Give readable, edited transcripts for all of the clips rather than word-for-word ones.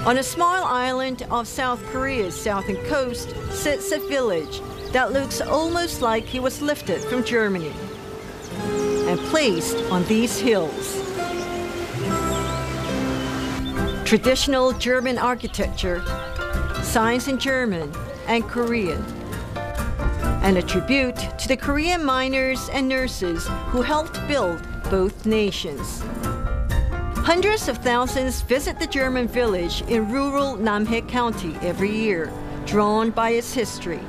On a small island off South Korea's southern coast sits a village that looks almost like it was lifted from Germany and placed on these hills. Traditional German architecture, signs in German and Korean, and a tribute to the Korean miners and nurses who helped build both nations. Hundreds of thousands visit the German village in rural Namhae County every year, drawn by its history.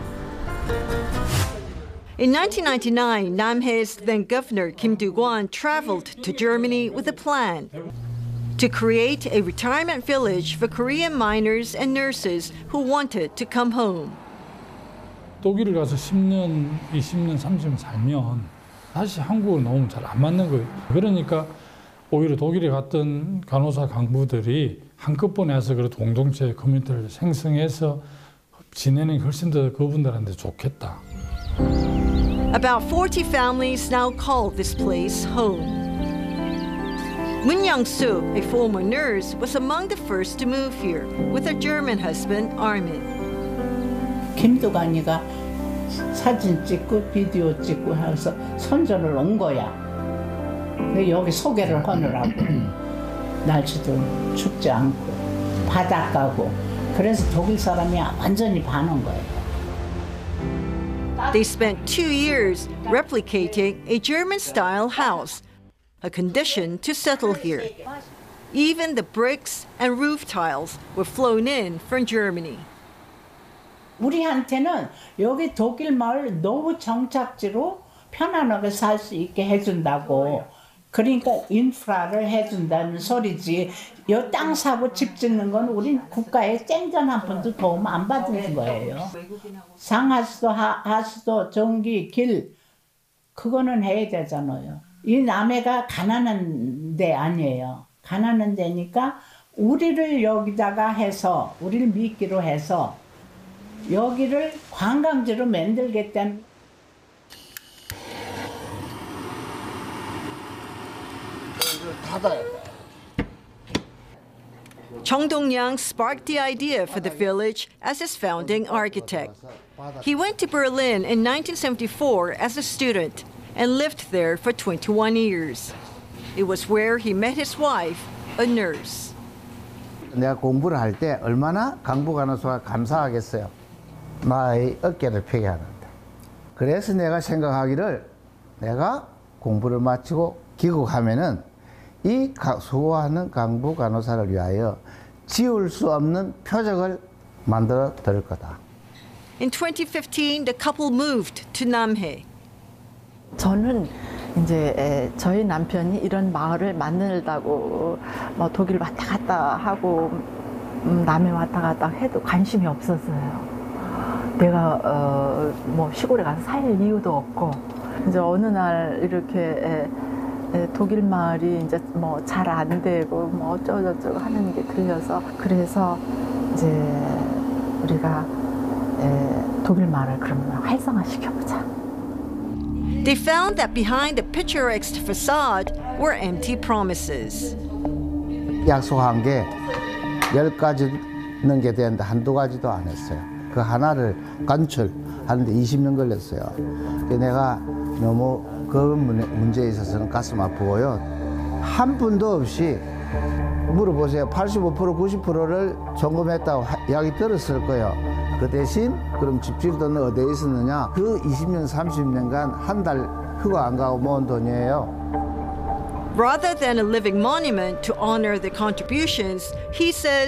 In 1999, Namhae's then governor Kim Do-kwon traveled to Germany with a plan to create a retirement village for Korean miners and nurses who wanted to come home. 독일을 가서 10년, 20년, 30년 살면 다시 한국으로 나오면 잘 안 맞는 거예요. 그러니까 오히려 독일에 갔던 간호사 강부들이 한꺼번에 와서 그래도 공동체 커뮤니티를 생성해서 지내는 게 훨씬 더 그분들한테 좋겠다. About 40 families now call this place home. Moon Young-soo, a former nurse, was among the first to move here with her German husband, Armin. 김두관이가 사진 찍고 비디오 찍고 해서 선전을 온 거야. 여기 소개를 하느라고. 날씨도 춥지 않고 바닷가고. 그래서 독일 사람이 완전히 반한 거예요. They spent 2 years replicating a German-style house, a condition to settle here. Even the bricks and roof tiles were flown in from Germany. 우리한테는 여기 독일 마을 노후 정착지로 편안하게 살 수 있게 해준다고. 그러니까 인프라를 해준다는 소리지. 이 땅 사고 집 짓는 건 우린 국가에 쨍전 한 푼도 도움 안 받는 거예요. 상하수도, 하수도, 전기, 길 그거는 해야 되잖아요. 이 남해가 가난한 데 아니에요. 가난한 데니까 우리를 여기다가 해서 우리를 미끼로 해서 여기를 관광지로 만들겠다는. Chung Dong-yang sparked the idea for the village as its founding architect. He went to Berlin in 1974 as a student and lived there for 21 years. It was where he met his wife, a nurse. 내가 공부를 할 때 얼마나 강부간호사가 감사하겠어요. 나의 어깨를 펴게 하는데. 그래서 내가 생각하기를 내가 공부를 마치고 귀국하면은 이 수고하는 강부간호사를 위하여 지울 수 없는 표적을 만들어 드릴 거다. In 2015, the couple moved to Namhae. 저는 이제 저희 남편이 이런 마을을 만들다고 뭐 독일 왔다 갔다 하고 남해 왔다 갔다 해도 관심이 없었어요. 내가 뭐 시골에 가서 살 이유도 없고 이제 어느 날 이렇게 독일 마을이 이제 뭐 잘 안 되고 뭐 어쩌고저쩌고 하는 게 들려서 그래서 이제 우리가 독일 마을을 그러면 활성화시켜보자. They found that behind the picturesque facade were empty promises. 약속한 게 10가지 넘게 되는데 한두 가지도 안 했어요. 그 하나를 간출하는데 20년 걸렸어요. 내가 너무 그 문제에 있어서는 가슴 아프고요. 한 분도 없이 물어보세요. 85%, 90%를 점검했다고 이야기 들었을 거예요. 그 대신 그럼 집주인 돈은 어디에 있었느냐? 그 20년, 30년간 한 달 휴가 안 가고 모은 돈이에요. Rather than a living monument to honor the contributions, he says